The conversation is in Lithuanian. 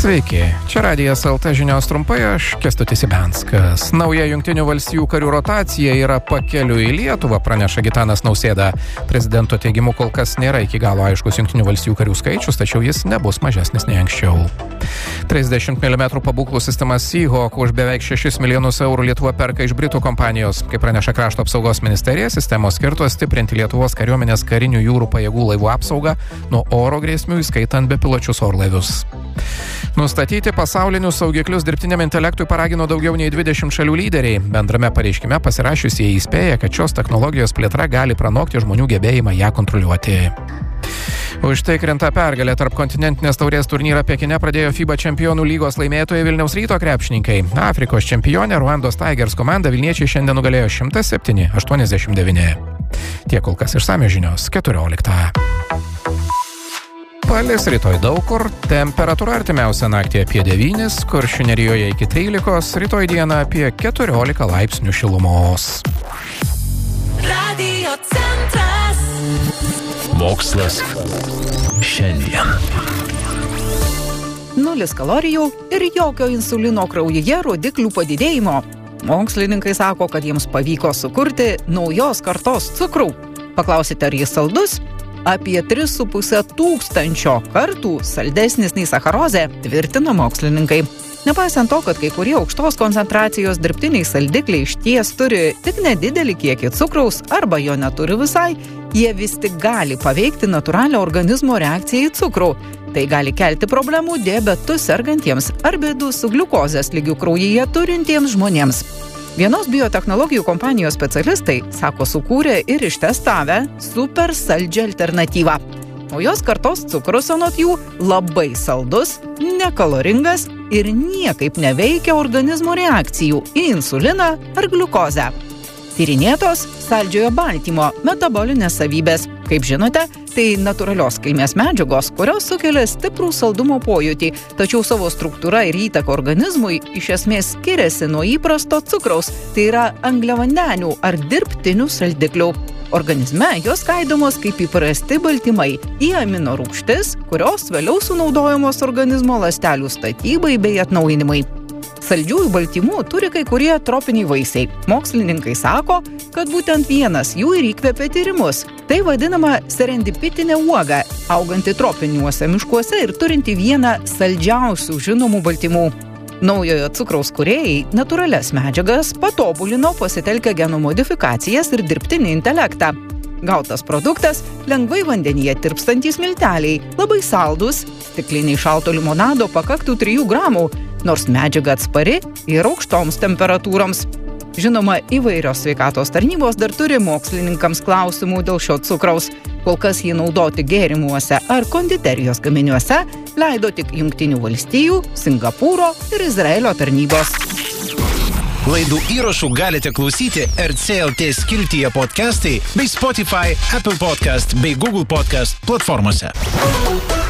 Sveiki, čia Radijas LT žinios trumpai, aš Kęstutis Ibenskas. Nauja Jungtinių valstijų karių rotacija yra pakeliui į Lietuvą, praneša Gitanas Nausėda. Prezidento teigimu kol kas nėra iki galo aiškus Jungtinių valstijų karių skaičius, tačiau jis nebus mažesnis nei anksčiau. 30 mm pabūklų sistema Seahawk už beveik 6 milijonus eurų Lietuva perka iš Britų kompanijos. Kaip praneša Krašto apsaugos ministerija, sistemos skirtos stiprinti Lietuvos kariuomenės karinių jūrų pajėgų laivų apsaugą nuo oro grėsmių, įskaitant bepiločius orlaivius. Nustatyti pasaulinius saugiklius dirbtiniam intelektui paragino daugiau nei 20 šalių lyderiai. Bendrame pareiškime pasirašiusieji įspėja, kad šios technologijos plėtra gali pranokti žmonių gebėjimą ją kontroliuoti. Užtikrinta pergalė tarp kontinentinės taurės turnyrą Pekine pradėjo FIBA čempionų lygos laimėtojai Vilniaus Ryto krepšininkai. Afrikos čempionė Ruandos Tigers komanda vilniečiai šiandien nugalėjo 107-89. Tiek kol kas išsamios žinios 14. Palis rytoj daug kur, temperatūra artimiausią naktį apie 9, Kuršių nerijoje iki 13, rytoj dieną apie 14 laipsnių šilumos. Radio centras. Mokslas šiandien. 0 kalorijų ir jokio insulino kraujyje rodiklių padidėjimo. Mokslininkai sako, kad jiems pavyko sukurti naujos kartos cukrų. Paklausite, ar jis saldus? Apie 3,5 tūkstančio kartų saldesnis nei sacharozė, tvirtina mokslininkai. Nepaisant to, kad kai kurie aukštos koncentracijos dirbtiniai saldikliai išties turi tik nedidelį kiekį cukraus arba jo neturi visai, jie vis tik gali paveikti natūralią organizmo reakciją į cukrų. Tai gali kelti problemų diabetu sergantiems ar bėdų su gliukozės lygiu kraujyje turintiems žmonėms. Vienos biotechnologijų kompanijos specialistai, sako, sukūrė ir ištestavę super saldžią alternatyvą. Naujos kartos cukrus anot jų labai saldus, nekaloringas ir niekaip neveikia organizmo reakcijų į insuliną ar gliukozę. Tyrinėtos saldžiojo baltymo metabolinės savybės. Kaip žinote, tai natūralios kilmės medžiagos, kurios sukelia stiprų saldumo pojūtį, tačiau savo struktūra ir įtaka organizmui iš esmės skiriasi nuo įprasto cukraus, tai yra angliavandenių ar dirbtinių saldiklių. Organizme jos skaidomos kaip įprasti baltymai į aminorūgštis, kurios vėliau sunaudojamos organizmo ląstelių statybai bei atnaujinimai. Saldžiųjų baltymų turi kai kurie tropiniai vaisiai. Mokslininkai sako, kad būtent vienas jų ir įkvėpė tyrimus. Tai vadinama serendipitinė uoga, auganti tropiniuose miškuose ir turinti vieną saldžiausių žinomų baltymų. Naujojo cukraus kūrėjai natūralias medžiagas patobulino pasitelkę genų modifikacijas ir dirbtinį intelektą. Gautas produktas lengvai vandenyje tirpstantys milteliai, labai saldus, stikliniai šalto limonado pakaktų 3 gramų, nors medžiaga atspari ir aukštoms temperatūroms. Žinoma, įvairios sveikatos tarnybos dar turi mokslininkams klausimų dėl šio cukraus. Kol kas jį naudoti gėrimuose ar konditerijos gaminiuose leido tik Jungtinių valstijų, Singapūro ir Izraelio tarnybos. Laidų įrašų galite klausyti RCLT skiltyje podcastai bei Spotify, Apple Podcast bei Google Podcast platformose.